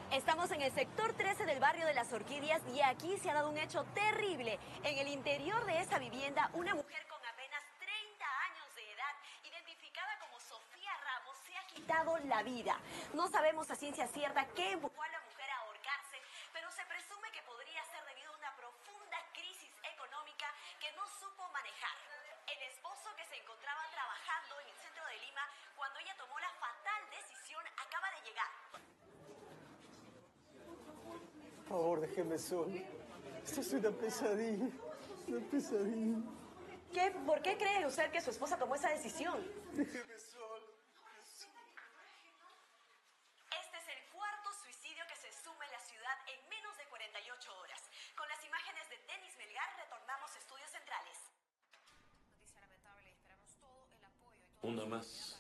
Estamos en el sector 13 del barrio de Las Orquídeas y aquí se ha dado un hecho terrible. En el interior de esa vivienda, una mujer con apenas 30 años de edad, identificada como Sofía Ramos, se ha quitado la vida. No sabemos a ciencia cierta qué empujó a la mujer a ahorcarse, pero se presume que podría ser debido a una profunda crisis económica que no supo manejar. El esposo, que se encontraba trabajando en el centro de Lima cuando ella tomó la fatal decisión, acaba de llegar. Por favor, déjeme solo. Esto es una pesadilla. Una pesadilla. ¿Por qué cree usted que su esposa tomó esa decisión? Déjeme solo. Este es el cuarto suicidio que se suma en la ciudad en menos de 48 horas. Con las imágenes de Denis Melgar retornamos a Estudios Centrales. Noticia lamentable, esperamos todo el apoyo y todo Una más.